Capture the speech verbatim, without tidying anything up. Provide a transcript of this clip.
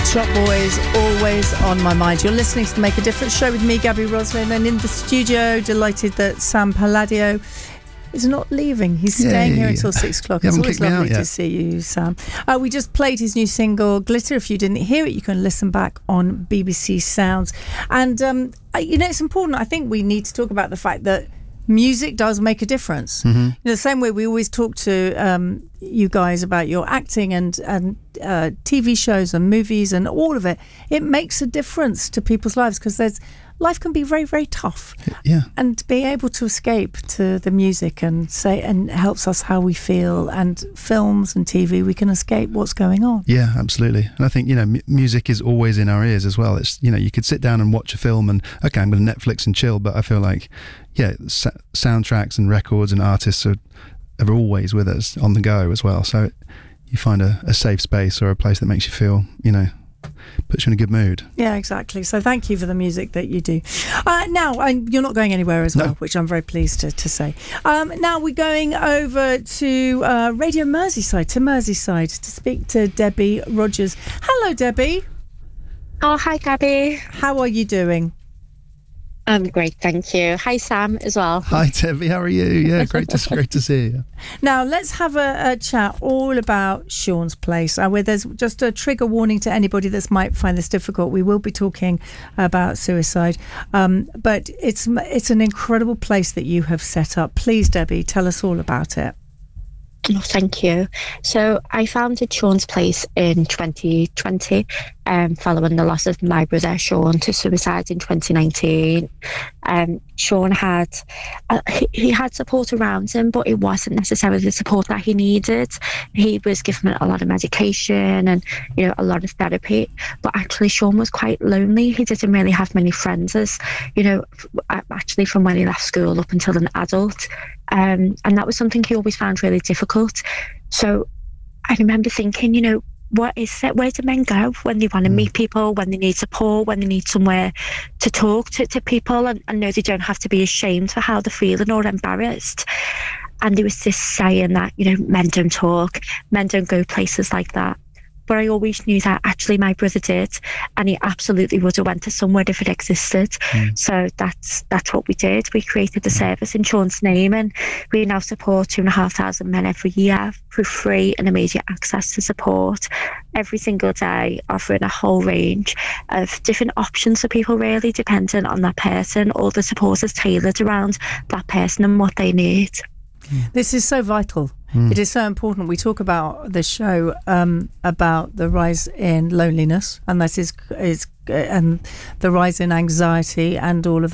Shop Boys, always on my mind. You're listening to the Make a Difference show with me, Gabby Roslin, and in the studio, delighted that Sam Palladio is not leaving. He's Yeah, staying yeah, here yeah. until six o'clock. You It's haven't always kicked me lovely out to yet. see you, Sam. Uh, we just played his new single, Glitter. If you didn't hear it, you can listen back on B B C Sounds. And, um, I- you know, it's important. I think we need to talk about the fact that music does make a difference. Mm-hmm. In the same way we always talk to um, you guys about your acting and, and uh, T V shows and movies and all of it, it makes a difference to people's lives because there's life can be very, very tough. Yeah. And to be able to escape to the music and say and helps us how we feel, and films and T V, we can escape what's going on. Yeah, absolutely. And I think, you know, m- music is always in our ears as well. It's, you know, you could sit down and watch a film and, okay, I'm going to Netflix and chill, but I feel like, yeah, sa- soundtracks and records and artists are, are always with us on the go as well. So you find a, a safe space or a place that makes you feel, you know, puts you in a good mood. Yeah, exactly. So thank you for the music that you do. Uh, now, and you're not going anywhere as well, No. which I'm very pleased to, to say. Um, now we're going over to uh, Radio Merseyside, to Merseyside, to speak to Debbie Rogers. Hello, Debbie. Oh, hi, Gabby. How are you doing? I'm great, thank you. Hi, Sam, as well. Hi, Debbie. How are you? Yeah, great to great to see you. Now, let's have a, a chat all about Sean's Place, uh, where there's just a trigger warning to anybody that might find this difficult. We will be talking about suicide, um, but it's it's an incredible place that you have set up. Please, Debbie, tell us all about it. Oh, thank you. So I founded Sean's Place in twenty twenty, um, following the loss of my brother Sean to suicide in twenty nineteen. Um, Sean had uh, he, he had support around him, but it wasn't necessarily the support that he needed. He was given a lot of medication and, you know, a lot of therapy, but actually Sean was quite lonely. He didn't really have many friends, as you know, f- actually from when he left school up until an adult. Um, and that was something he always found really difficult. So I remember thinking, you know, what is it? Where do men go when they want to meet people, when they need support, when they need somewhere to talk to, to people and, and know they don't have to be ashamed for how they're feeling or embarrassed? And there was this saying that, you know, men don't talk, men don't go places like that. But I always knew that actually my brother did, and he absolutely would have went to somewhere if it existed. Mm. So that's that's what we did. We created the service in Sean's name, and we now support two and a half thousand men every year for free and immediate access to support every single day, offering a whole range of different options for people, really depending on that person. All the support is tailored around that person and what they need. This is so vital. Mm. It is so important. We talk about the show um, about the rise in loneliness, and that is is uh, and the rise in anxiety and all of